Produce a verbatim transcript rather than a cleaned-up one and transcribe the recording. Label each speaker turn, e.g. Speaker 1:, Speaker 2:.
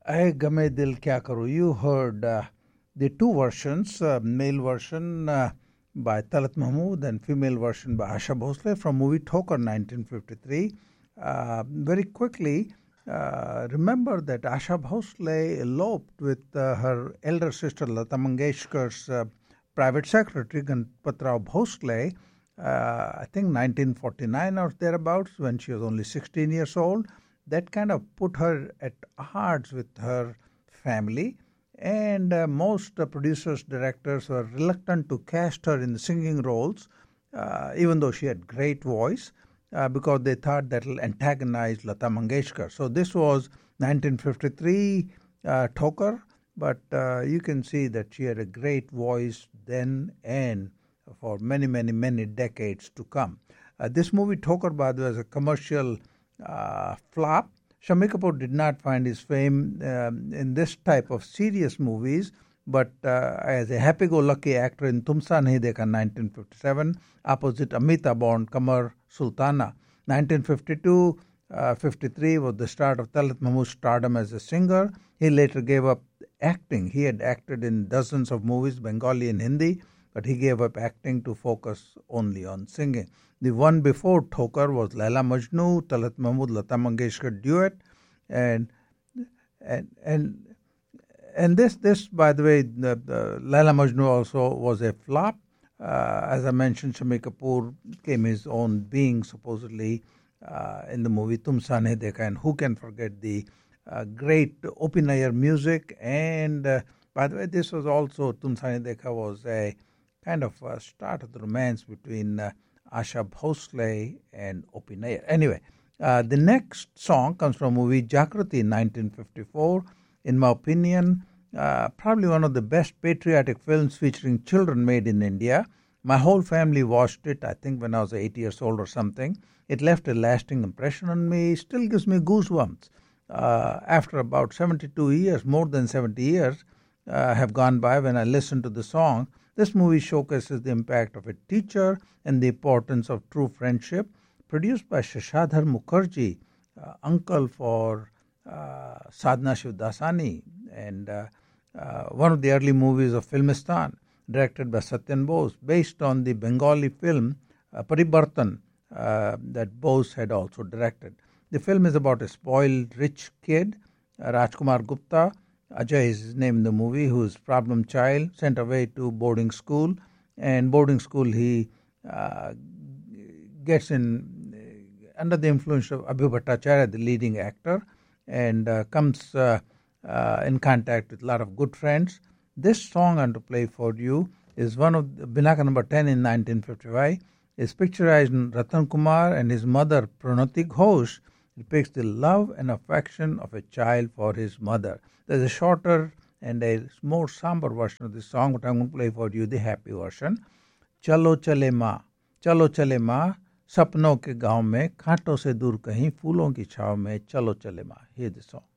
Speaker 1: Ay Game Dil Kya Karu. You heard uh, the two versions, uh, male version uh, by Talat Mahmood and female version by Asha Bhosle from movie Thokar nineteen fifty-three. Uh, very quickly, uh, remember that Asha Bhosle eloped with uh, her elder sister Lata Mangeshkar's uh, private secretary Ganpatrao Bhosle, uh, I think nineteen forty-nine or thereabouts, when she was only sixteen years old. That kind of put her at odds with her family, and uh, most uh, producers, directors were reluctant to cast her in the singing roles, uh, even though she had great voice, uh, because they thought that will antagonize Lata Mangeshkar. So this was nineteen fifty-three uh, Thokar, but uh, you can see that she had a great voice then and for many, many, many decades to come. Uh, this movie Thokar, by the way, was a commercial uh, flop. Shammi Kapoor did not find his fame um, in this type of serious movies, but uh, as a happy-go-lucky actor in Tumsa Nahi Dekha nineteen fifty-seven, opposite Amita Bond, Kamar Sultana. nineteen fifty-two fifty-three was the start of Talat Mahmood's stardom as a singer. He later gave up acting. He had acted in dozens of movies, Bengali and Hindi, but he gave up acting to focus only on singing. The one before Thokar was Laila Majnu, Talat Mahmood, Lata Mangeshkar duet, and and and and this this by the way, the, the Laila Majnu also was a flop. Uh, as I mentioned, Shammi Kapoor came his own being supposedly uh, in the movie Tum Sa Nahi Dekha, and who can forget the uh, great O P Nayyar music? And uh, by the way, this was also Tum Sa Nahi Dekha was a kind of a start of the romance between uh, Asha Bhosle and O P Nayyar. Anyway, uh, the next song comes from movie Jagrati nineteen fifty-four. In my opinion, uh, probably one of the best patriotic films featuring children made in India. My whole family watched it, I think when I was eight years old or something. It left a lasting impression on me, still gives me goosebumps. Uh, after about seventy-two years, more than seventy years uh, have gone by when I listen to the song. This movie showcases the impact of a teacher and the importance of true friendship. Produced by Shashadhar Mukherjee, uh, uncle for uh, Sadhna Shivdasani, and uh, uh, one of the early movies of Filmistan, directed by Satyan Bose, based on the Bengali film uh, Paribartan uh, that Bose had also directed. The film is about a spoiled rich kid, uh, Rajkumar Gupta. Ajay is his name in the movie, who is problem child, sent away to boarding school. And boarding school, he uh, gets in uh, under the influence of Abhi Bhattacharya, the leading actor, and uh, comes uh, uh, in contact with a lot of good friends. This song I'm to play for you is one of the, Binaka number ten in nineteen fifty-five. Is picturized in Ratan Kumar and his mother Pranati Ghosh. Depicts the love and affection of a child for his mother. There's a shorter and a more somber version of this song, but I'm going to play for you the happy version. Chalo chale maa, chalo chale maa, sapno ke gaon mein, khanton se dur kahin, phoolon ki chhav mein, chalo chale maa. Hear the song.